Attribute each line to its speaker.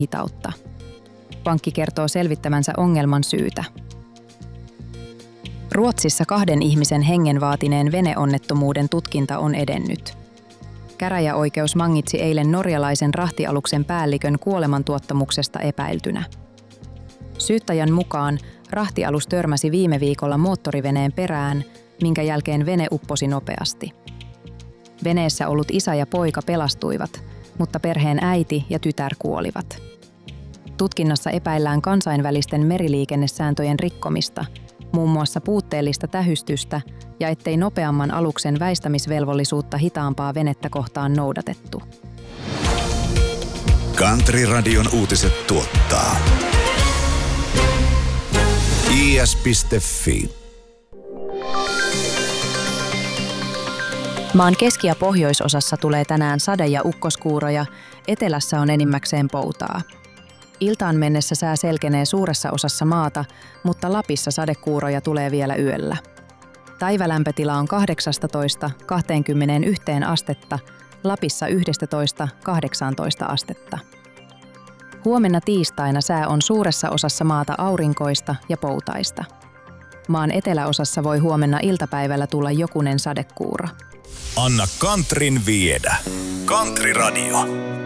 Speaker 1: hitautta. Pankki kertoo selvittävänsä ongelman syytä. Ruotsissa 2 ihmisen hengen vaatineen veneonnettomuuden tutkinta on edennyt. Käräjäoikeus mangitsi eilen norjalaisen rahtialuksen päällikön kuolemantuottamuksesta epäiltynä. Syyttäjän mukaan rahtialus törmäsi viime viikolla moottoriveneen perään, minkä jälkeen vene upposi nopeasti. Veneessä ollut isä ja poika pelastuivat, mutta perheen äiti ja tytär kuolivat. Tutkinnassa epäillään kansainvälisten meriliikennesääntöjen rikkomista, muun muassa puutteellista tähystystä ja ettei nopeamman aluksen väistämisvelvollisuutta hitaampaa venettä kohtaan noudatettu.
Speaker 2: Country-radion uutiset tuottaa is.fi.
Speaker 1: Maan keski- ja pohjoisosassa tulee tänään sade- ja ukkoskuuroja, etelässä on enimmäkseen poutaa. Iltaan mennessä sää selkenee suuressa osassa maata, mutta Lapissa sadekuuroja tulee vielä yöllä. Päivälämpötila on 18–21 astetta, Lapissa 11–18 astetta. Huomenna tiistaina sää on suuressa osassa maata aurinkoista ja poutaista. Maan eteläosassa voi huomenna iltapäivällä tulla jokunen sadekuuro.
Speaker 2: Anna Countryn viedä. Country Radio.